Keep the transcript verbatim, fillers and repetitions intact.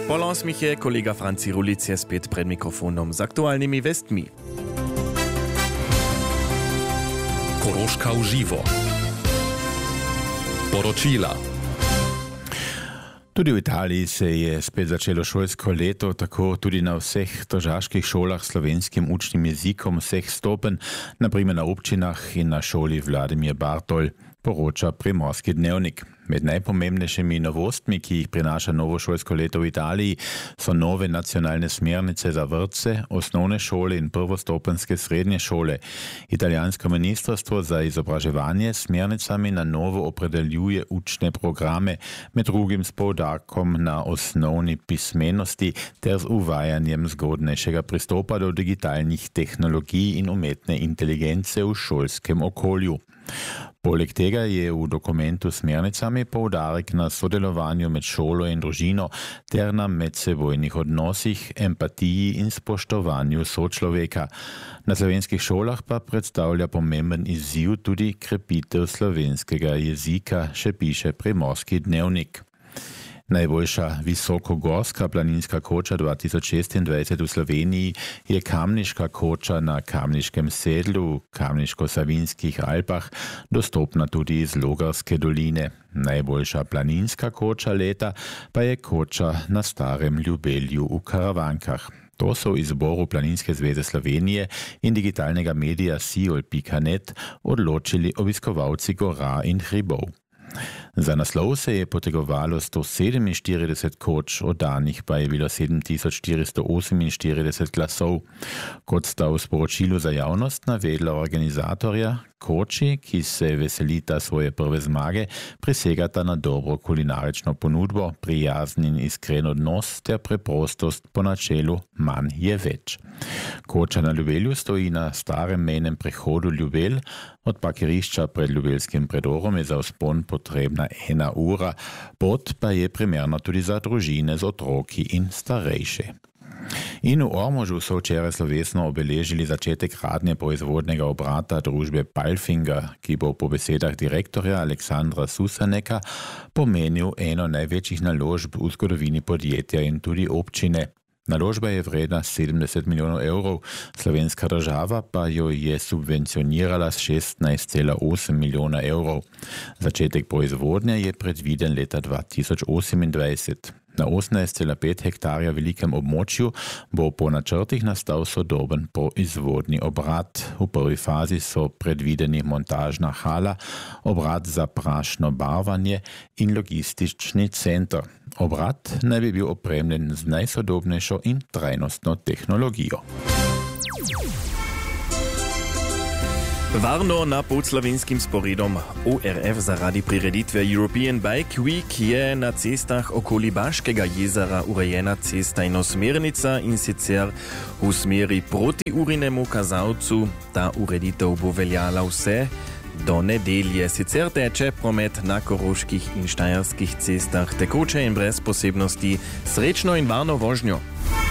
Polons mich je kolega Franci Rulic je spet pred mikrofonom z aktualnimi vestmi. Koroška v živo. Poročila. Tudi v Italiji se je spet začelo šolsko leto, tako tudi na vseh tržaških šolah s slovenskim učnim jezikom vseh stopenj, naprimer na občinah in na šoli Vladimir Bartol, poroča Primorski dnevnik. Med najpomembnejšimi novostmi, ki jih prinaša novo šolsko leto v Italiji, so nove nacionalne smernice za vrtce, osnovne šole in prvostopenske srednje šole. Italijansko ministrstvo za izobraževanje s smernicami na novo opredeljuje učne programe, med drugim s poudarkom na osnovni pismenosti ter z uvajanjem zgodnejšega pristopa do digitalnih tehnologij in umetne inteligence v šolskem okolju. Poleg tega je v dokumentu s smernicami poudarek na sodelovanju med šolo in družino ter na medsebojnih odnosih, empatiji in spoštovanju sočloveka. Na slovenskih šolah pa predstavlja pomemben izziv tudi krepitev slovenskega jezika, še piše Primorski dnevnik. Najboljša visokogorska planinska koča dva tisoč šestindvajset v Sloveniji je Kamniška koča na Kamniškem sedlu v Kamniško-Savinjskih Alpah, dostopna tudi iz Logarske doline. Najboljša planinska koča leta pa je koča na Starem Ljubelju v Karavankah. To so v izboru Planinske zveze Slovenije in digitalnega medija siol pika net odločili obiskovalci gora in hribov. Za naslov se je potegovalo sto sedeminštirideset koč, oddanih pa je bilo sedem tisoč štiristo oseminštirideset glasov. Kot sta v sporočilu za javnost navedla organizatorja, koči, ki se veselita svoje prve zmage, prisegata na dobro kulinarično ponudbo, prijazen in iskren odnos ter preprostost po načelu manj je več. Koča na Ljubelju stoji na starem mejnem prehodu Ljubelj, od parkirišča pred Ljubelskim predorom je za vzpon potrebna ena ura, pot pa je primerna tudi za družine z otroki in starejše. In v Ormožu so včeraj slovesno obeležili začetek gradnje proizvodnega obrata družbe Palfinger, ki bo po besedah direktorja Aleksandra Susaneka pomenil eno največjih naložb v zgodovini podjetja in tudi občine. Naložba je vredna sedemdeset milijonov evrov, slovenska država pa jo je subvencionirala s šestnajst cela osem milijona evrov. Začetek proizvodnje je predviden leta dva tisoč osemindvajset. Na osemnajst cela pet hektarja velikem območju bo po načrtih nastal sodoben proizvodni obrat. V prvi fazi so predvideni montažna hala, obrat za prašno barvanje in logistični center. Obrat naj bi bil opremljen z najsodobnejšo in trajnostno tehnologijo. Varno na podslovenskim sporedom O R F zaradi prireditve European Bike Week je na cestah okoli Baškega jezera urejena cestajna smernica in sicer v smeri proti urinemu kazalcu. Ta ureditev bo veljala vse do nedelje. Sicer teče promet na koroških in štajerskih cestah tekoče in brez posebnosti. Srečno in varno vožnjo!